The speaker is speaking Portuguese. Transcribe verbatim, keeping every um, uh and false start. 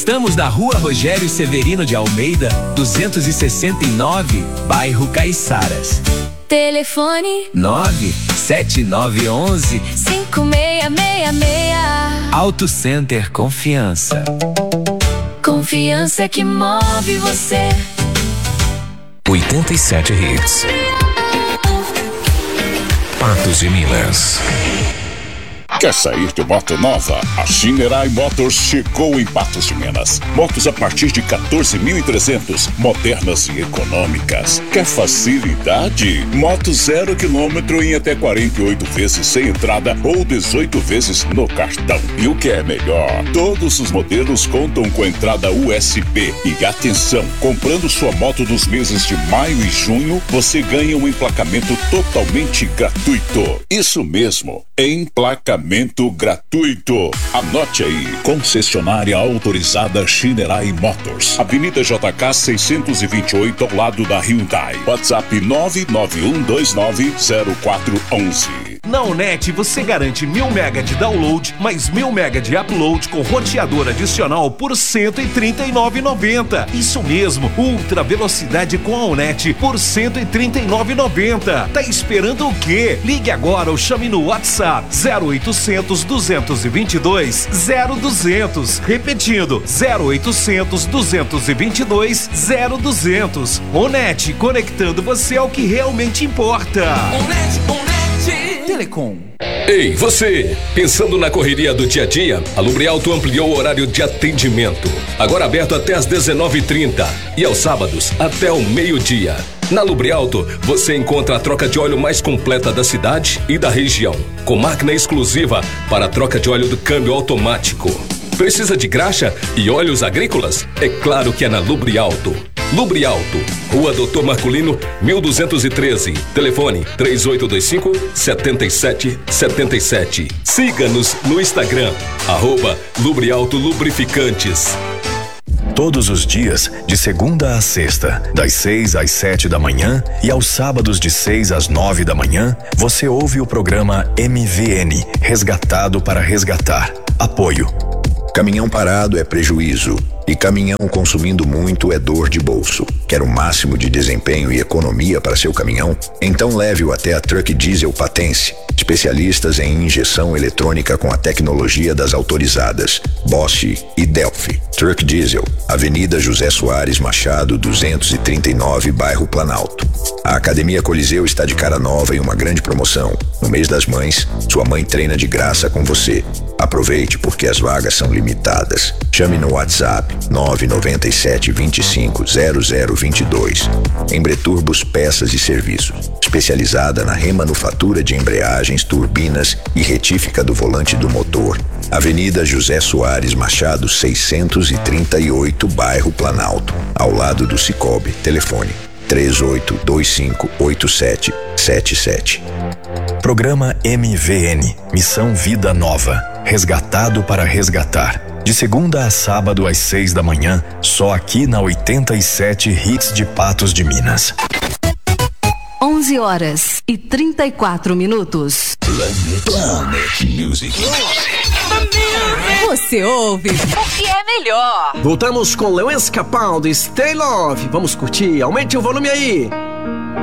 Estamos na Rua Rogério Severino de Almeida, duzentos e sessenta e nove, bairro Caiçaras. Telefone nove sete nove um um cinco seis seis seis. Auto Center Confiança. Confiança que move você. oitenta e sete Hits. Patos de Minas. Quer sair de moto nova? A Shinerai Motors chegou em Patos de Minas. Motos a partir de quatorze mil e trezentos, modernas e econômicas. Quer facilidade? Moto zero quilômetro em até quarenta e oito vezes sem entrada ou dezoito vezes no cartão. E o que é melhor? Todos os modelos contam com entrada U S B. E atenção, comprando sua moto nos meses de maio e junho, você ganha um emplacamento totalmente gratuito. Isso mesmo, emplacamento gratuito. Anote aí. Concessionária autorizada Shinerai Motors. Avenida J K seiscentos e vinte e oito, ao lado da Hyundai. WhatsApp nove nove um dois nove zero quatro um um. Na Onet você garante mil mega de download mais mil mega de upload com roteador adicional por cento e trinta e nove reais e noventa centavos. Isso mesmo, ultra velocidade com a Onet por cento e trinta e nove reais e noventa centavos. Tá esperando o quê? Ligue agora ou chame no WhatsApp zero oitocentos, duzentos e vinte e dois, zero duzentos. Repetindo, zero oitocentos, duzentos e vinte e dois, zero duzentos. Onet, conectando você ao que realmente importa. Onet, Onet. Telecom. Ei, você! Pensando na correria do dia a dia, a Lubrialto ampliou o horário de atendimento. Agora aberto até às dezenove e trinta e aos sábados até o meio-dia. Na Lubrialto, você encontra a troca de óleo mais completa da cidade e da região, com máquina exclusiva para a troca de óleo do câmbio automático. Precisa de graxa e óleos agrícolas? É claro que é na Lubrialto. Lubrialto, Rua Doutor Marculino, mil duzentos e treze. Telefone três oito dois cinco, sete sete sete sete. Siga-nos no Instagram, arroba Lubrialto Lubrificantes. Todos os dias, de segunda a sexta, das seis às sete da manhã e aos sábados de seis às nove da manhã, você ouve o programa M V N, Resgatado para Resgatar. Apoio. Caminhão parado é prejuízo e caminhão consumindo muito é dor de bolso. Quer o máximo de desempenho e economia para seu caminhão? Então leve-o até a Truck Diesel Patense, especialistas em injeção eletrônica com a tecnologia das autorizadas Bosch e Delphi. Truck Diesel, Avenida José Soares Machado, duzentos e trinta e nove, bairro Planalto. A Academia Coliseu está de cara nova em uma grande promoção. No mês das mães, sua mãe treina de graça com você. Aproveite porque as vagas são limitadas. Chame no WhatsApp nove nove sete, dois cinco, zero zero dois dois. Embreturbos Peças e Serviços, especializada na remanufatura de embreagens, turbinas e retífica do volante do motor. Avenida José Soares Machado, seiscentos e trinta e oito, bairro Planalto, ao lado do Cicobi. Telefone três oito dois cinco oito sete sete sete. Programa M V N, Missão Vida Nova, Resgatado para Resgatar. De segunda a sábado às seis da manhã, só aqui na oitenta e sete Hits de Patos de Minas. onze horas e trinta e quatro minutos. Planet, Planet Music. Você ouve O que é melhor? Voltamos com Lewis Capaldi, Stay Love. Vamos curtir, aumente o volume aí.